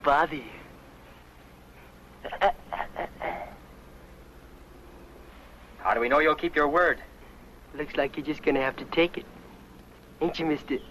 bother you. How do we know you'll keep your word? Looks like you're just gonna have to take it. Ain't you, mister?